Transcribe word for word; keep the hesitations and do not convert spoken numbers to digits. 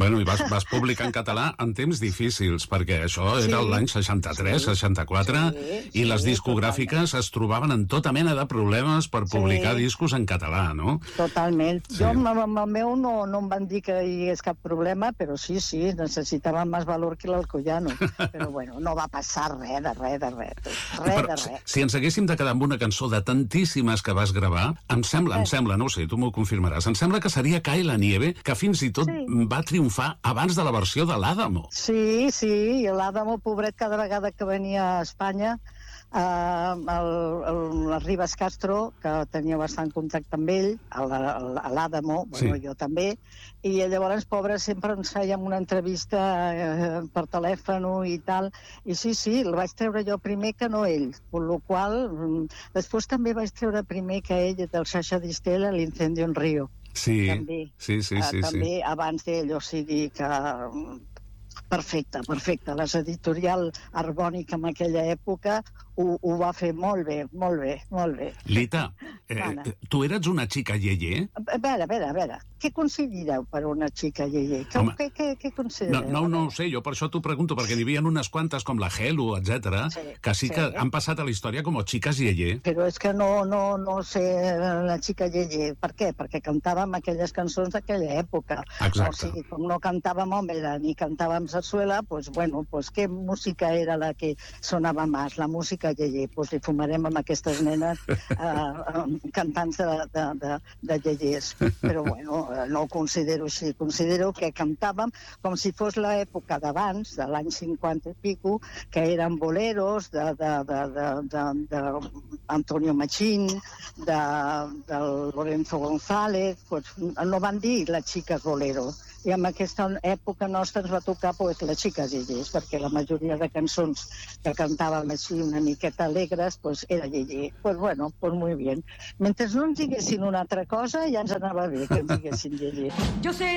Bueno, i vas, vas publicar en català en temps difícils, perquè això era Sí. l'any seixanta-tres, Sí. seixanta-quatre, Sí, i les sí, discogràfiques es trobaven en tota mena de problemes per publicar Sí. discos en català, no? Totalment. Sí. Jo amb, amb el meu no, no em van dir que hi hagués cap problema, però sí, sí, necessitaven més valor que l'Alcoyano. Però bueno, no va passar res, de res, de res. Res, Però de si, res. si ens haguéssim de quedar amb una cançó de tantíssimes que vas gravar, em sembla, em Eh. sembla, no ho sé, tu m'ho confirmaràs, em sembla que seria Cae la nieve, que fins i tot Sí. va triomfar abans de la versió de l'Àdamo. Sí, sí, i l'Àdamo, pobret, cada vegada que venia a Espanya, eh, el, el, el Ribas Castro, que tenia bastant contacte amb ell, a la- a l'Àdamo, bueno, Sí. jo també, i llavors, pobre, sempre ens fèiem una entrevista eh, per telèfon i tal, i sí, sí, el vaig treure jo primer que no ell, per la qual mm, després també vaig treure primer que ell del Sasha Distel, l'Incendio en Río. Sí, També, sí, sí, eh, sí, també sí. abans d'ell, o sigui que mm, perfecte, perfecte. Les editorial Arbònica en aquella època ho, ho va fer molt bé, molt bé, molt bé. Lita, eh, Mana. tu eres una xica iaié? A veure, a veure, a veure, què considereu per una xica iaié? Què, Home, què, què, què No, considereu? no, no ho sé, jo per això t'ho pregunto, perquè n'hi havia unes quantes com la Helu, etcètera, Sí, que sí que sí. han passat a la història com a xiques iaié. Però és que no, no, no sé la xica iaié. Per què? Perquè cantàvem aquelles cançons d'aquella època. Exacte. O sigui, com no cantàvem òpera ni cantàvem sarsuela, pues bueno, pues què música era la que sonava més? La música iaié. Pues li fumarem amb aquestes nenes eh, eh, cantants de, de, de, de iaiés. Però bueno, eh, no ho considero així. Considero que cantàvem com si fos l'època d'abans, de l'any cinquanta i pico, que eren boleros de, de, de, de, de, de Antonio Machín, de, de Lorenzo González, pues, no van dir la xica bolero. I en aquesta època nostra ens va tocar pues, les xiques iaiés, perquè la majoria de cançons que cantàvem així una miqueta alegres pues, era iaié. Pues bueno, pues muy bien. Mentre no ens diguessin una altra cosa, ja ens anava bé que ens diguessin iaié. Yo sé